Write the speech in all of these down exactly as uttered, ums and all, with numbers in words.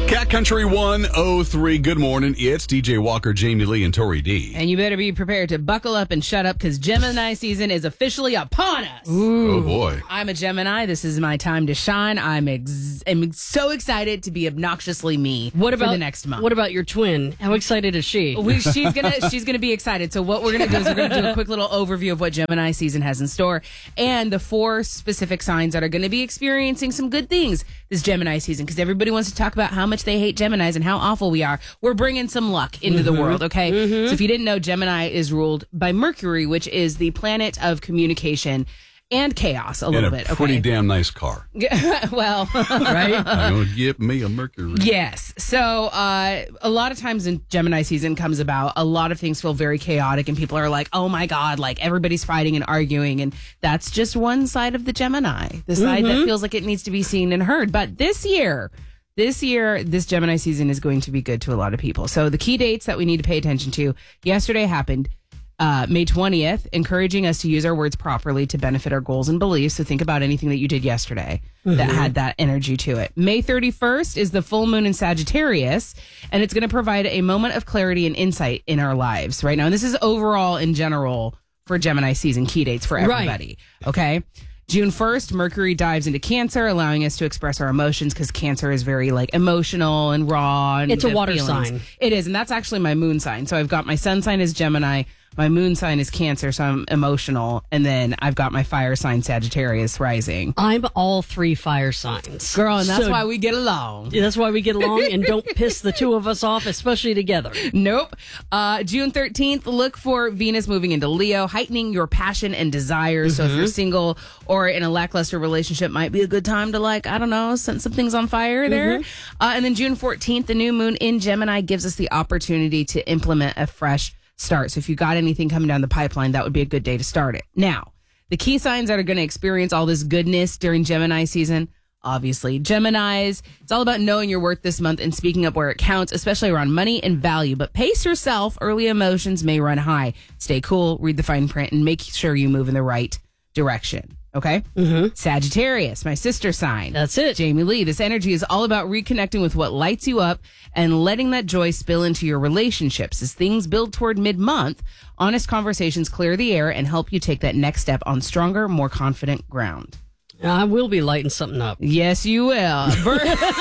Cat Country one oh three. Good morning. It's D J Walker, Jamie Lee, and Tori D. And you better be prepared to buckle up and shut up because Gemini season is officially upon us. Ooh. Oh, boy. I'm a Gemini. This is my time to shine. I'm, ex- I'm so excited to be obnoxiously me what about, for the next month. What about your twin? How excited is she? We, she's gonna she's gonna be excited. So what we're gonna do is we're gonna do a quick little overview of what Gemini season has in store and the four specific signs that are gonna be experiencing some good things this Gemini season because everybody wants to talk about how much they hate Geminis and how awful we are. We're bringing some luck into mm-hmm. the world, okay? Mm-hmm. So if you didn't know, Gemini is ruled by Mercury, which is the planet of communication and chaos a little and a bit. Pretty okay? damn nice car. Well, right? I'm going to give me a Mercury. Yes. So uh, a lot of times in Gemini season comes about, a lot of things feel very chaotic and people are like, oh my God, like everybody's fighting and arguing. And that's just one side of the Gemini, the side mm-hmm. that feels like it needs to be seen and heard. But this year, this year, this Gemini season is going to be good to a lot of people. So the key dates that we need to pay attention to yesterday happened. Uh, May twentieth, encouraging us to use our words properly to benefit our goals and beliefs. So think about anything that you did yesterday mm-hmm. that had that energy to it. May thirty-first is the full moon in Sagittarius, and it's going to provide a moment of clarity and insight in our lives right now. And this is overall in general for Gemini season key dates for everybody. Right. Okay. June first, Mercury dives into Cancer, allowing us to express our emotions because Cancer is very like emotional and raw. And it's a water feelings. sign. It is. And that's actually my moon sign. So I've got my sun sign is Gemini. My moon sign is Cancer, so I'm emotional. And then I've got my fire sign, Sagittarius, rising. I'm all three fire signs. Girl, and that's so, why we get along. That's why we get along and don't piss the two of us off, especially together. Nope. Uh, June thirteenth, look for Venus moving into Leo, heightening your passion and desires. Mm-hmm. So if you're single or in a lackluster relationship, might be a good time to, like, I don't know, set some things on fire there. Mm-hmm. Uh, and then June fourteenth, the new moon in Gemini gives us the opportunity to implement a fresh start. So if you got anything coming down the pipeline, that would be a good day to start it. Now, the key signs that are going to experience all this goodness during Gemini season, obviously, Geminis, it's all about knowing your worth this month and speaking up where it counts, especially around money and value. But pace yourself. Early emotions may run high. Stay cool, read the fine print, and make sure you move in the right direction. Okay? Mm-hmm. Sagittarius, my sister sign. That's it. Jamie Lee, this energy is all about reconnecting with what lights you up and letting that joy spill into your relationships. As things build toward mid-month, honest conversations clear the air and help you take that next step on stronger, more confident ground. I will be lighting something up. Yes, you will. Vir-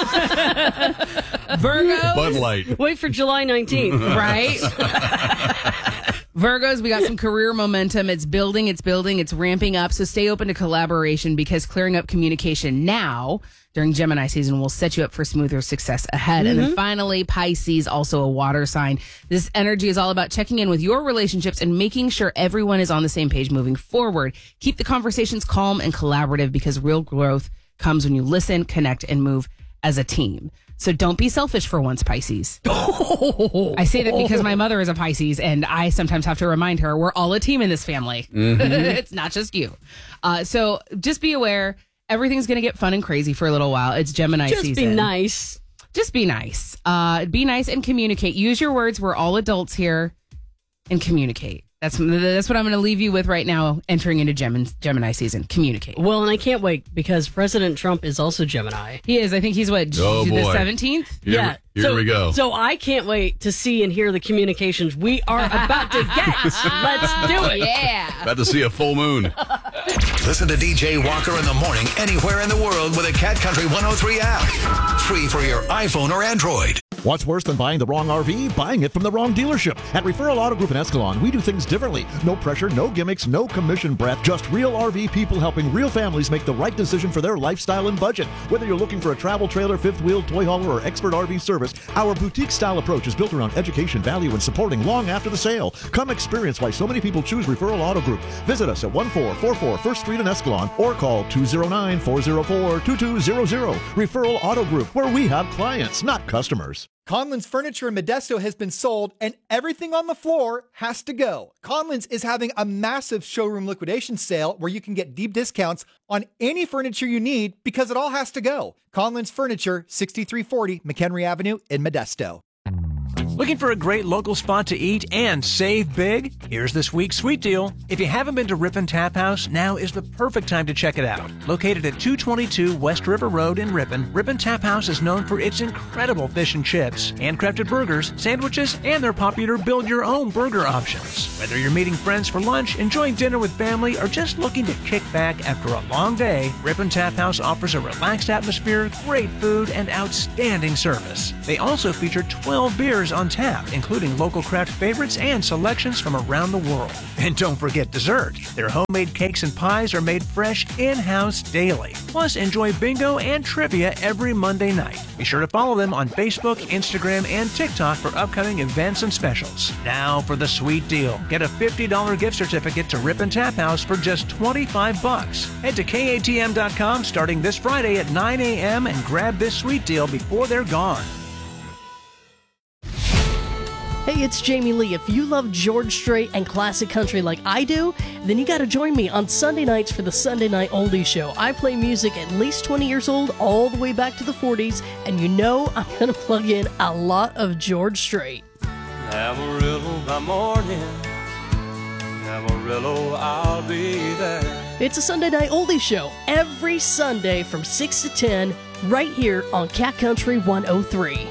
Virgo. Bud Light. Wait for July nineteenth. Right? Virgos, we got some career momentum. It's building, it's building, it's ramping up. So stay open to collaboration because clearing up communication now during Gemini season will set you up for smoother success ahead. Mm-hmm. And then finally, Pisces, also a water sign. This energy is all about checking in with your relationships and making sure everyone is on the same page moving forward. Keep the conversations calm and collaborative because real growth comes when you listen, connect, and move as a team. So don't be selfish for once, Pisces. Oh. I say that because my mother is a Pisces, and I sometimes have to remind her we're all a team in this family. Mm-hmm. It's not just you. Uh, so just be aware. Everything's going to get fun and crazy for a little while. It's Gemini just season. Just be nice. Just be nice. Uh, be nice and communicate. Use your words. We're all adults here. And communicate. That's that's what I'm going to leave you with right now, entering into Gemini, Gemini season. Communicate. Well, and I can't wait because President Trump is also Gemini. He is. I think he's what, oh, the boy. seventeenth? Here, yeah. Here so, we go. So I can't wait to see and hear the communications we are about to get. Let's do it. Yeah. About to see a full moon. Listen to D J Walker in the morning anywhere in the world with a Cat Country one oh three app. Free for your iPhone or Android. What's worse than buying the wrong R V? Buying it from the wrong dealership. At Referral Auto Group in Escalon, we do things differently. No pressure, no gimmicks, no commission breath. Just real R V people helping real families make the right decision for their lifestyle and budget. Whether you're looking for a travel trailer, fifth wheel, toy hauler, or expert R V service, our boutique-style approach is built around education, value, and supporting long after the sale. Come experience why so many people choose Referral Auto Group. Visit us at one four four four First Street in Escalon or call two oh nine, four oh four, two two zero zero. Referral Auto Group, where we have clients, not customers. Conlon's furniture in Modesto has been sold and everything on the floor has to go. Conlon's is having a massive showroom liquidation sale where you can get deep discounts on any furniture you need because it all has to go. Conlon's Furniture, sixty-three forty McHenry Avenue in Modesto. Looking for a great local spot to eat and save big? Here's this week's sweet deal. If you haven't been to Ripon Tap House, now is the perfect time to check it out. Located at two twenty-two West River Road in Ripon, Ripon Tap House is known for its incredible fish and chips, handcrafted burgers, sandwiches, and their popular build-your-own burger options. Whether you're meeting friends for lunch, enjoying dinner with family, or just looking to kick back after a long day, Ripon Tap House offers a relaxed atmosphere, great food, and outstanding service. They also feature twelve beers on tap, including local craft favorites and selections from around the world. And don't forget dessert. Their homemade cakes and pies are made fresh in-house daily. Plus, enjoy bingo and trivia every Monday night. Be sure to follow them on Facebook, Instagram, and TikTok for upcoming events and specials. Now for the sweet deal. Get a fifty dollars gift certificate to Ripon Tap House for just twenty-five bucks. Head to K A T M dot com starting this Friday at nine a.m. and grab this sweet deal before they're gone. Hey, it's Jamie Lee. If you love George Strait and classic country like I do, then you got to join me on Sunday nights for the Sunday Night Oldies Show. I play music at least twenty years old, all the way back to the forties, and you know I'm going to plug in a lot of George Strait. Amarillo by morning, Amarillo, I'll be there. It's a Sunday Night Oldies Show every Sunday from six to ten right here on Cat Country one oh three.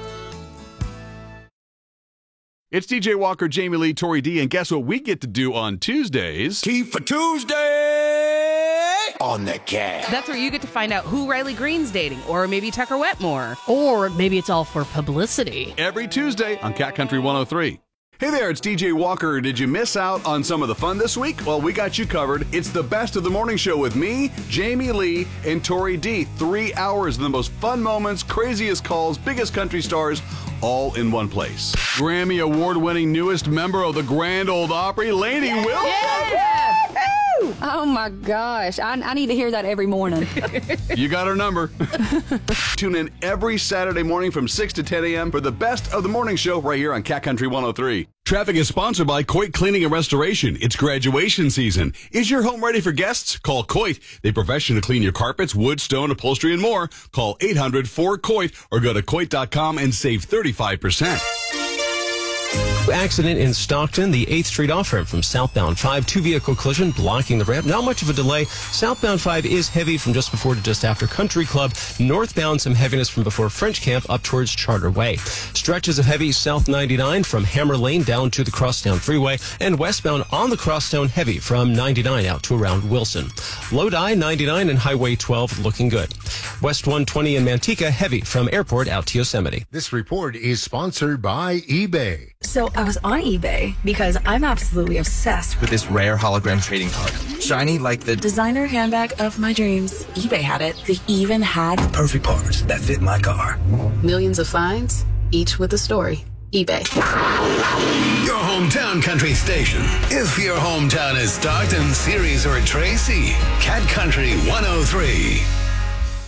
It's D J Walker, Jamie Lee, Tori D, and guess what we get to do on Tuesdays? Tea for Tuesday on the Cat. That's where you get to find out who Riley Green's dating, or maybe Tucker Wetmore. Or maybe it's all for publicity. Every Tuesday on Cat Country one oh three. Hey there, it's D J Walker. Did you miss out on some of the fun this week? Well, we got you covered. It's the best of the morning show with me, Jamie Lee, and Tori D. Three hours of the most fun moments, craziest calls, biggest country stars, all in one place. Grammy Award-winning newest member of the Grand Ole Opry, Lainey Wilson. Yeah. Oh my gosh, I, I need to hear that every morning. You got our number. Tune in every Saturday morning from six to ten a.m. for the best of the morning show right here on Cat Country one oh three. Traffic is sponsored by Coit Cleaning and Restoration. It's graduation season. Is your home ready for guests? Call Coit. They professionally clean your carpets, wood, stone, upholstery, and more. Call eight hundred four coit or go to coit dot com and save thirty-five percent. Accident in Stockton, the eighth Street off-ramp from southbound five, two-vehicle collision blocking the ramp. Not much of a delay. Southbound five is heavy from just before to just after Country Club. Northbound, some heaviness from before French Camp up towards Charter Way. Stretches of heavy South ninety-nine from Hammer Lane down to the Crosstown Freeway, and westbound on the Crosstown heavy from ninety-nine out to around Wilson. Lodi, ninety-nine, and Highway twelve looking good. West one twenty in Manteca heavy from Airport out to Yosemite. This report is sponsored by eBay. So I was on eBay because I'm absolutely obsessed with this rare hologram trading card. Shiny like the designer handbag of my dreams. eBay had it. They even had perfect parts that fit my car. Millions of finds, each with a story. eBay. Your hometown country station. If your hometown is Stockton, Ceres, or Tracy, Cat Country one oh three.